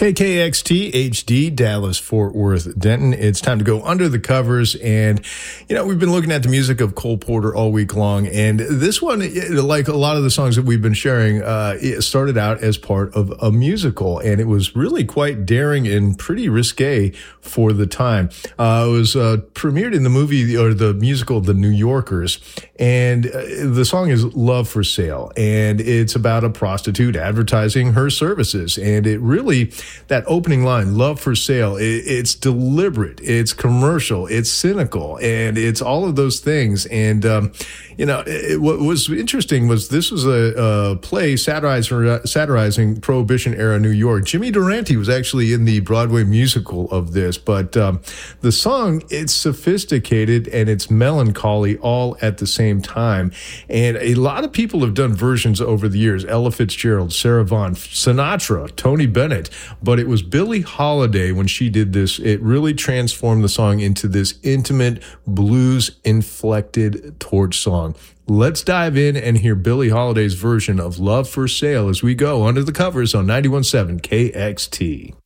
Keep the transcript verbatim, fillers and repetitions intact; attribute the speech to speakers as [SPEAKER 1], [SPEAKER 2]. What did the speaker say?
[SPEAKER 1] K K X T H D, Dallas, Fort Worth, Denton. It's time to go under the covers. And, you know, we've been looking at the music of Cole Porter all week long. And this one, like a lot of the songs that we've been sharing, uh, it started out as part of a musical. And it was really quite daring and pretty risque for the time. Uh, it was uh, premiered in the movie or the musical The New Yorkers. And uh, the song is Love for Sale. And it's about a prostitute advertising her services. And it really... that opening line, love for sale, it, it's deliberate, it's commercial, it's cynical, and it's all of those things. And, um, you know, it, what was interesting was this was a, a play satirizing, satirizing Prohibition-era New York. Jimmy Durante was actually in the Broadway musical of this, but um, the song, it's sophisticated and it's melancholy all at the same time. And a lot of people have done versions over the years, Ella Fitzgerald, Sarah Vaughan, Sinatra, Tony Bennett, but it was Billie Holiday when she did this. It really transformed the song into this intimate, blues-inflected torch song. Let's dive in and hear Billie Holiday's version of Love for Sale as we go under the covers on ninety-one point seven K X T.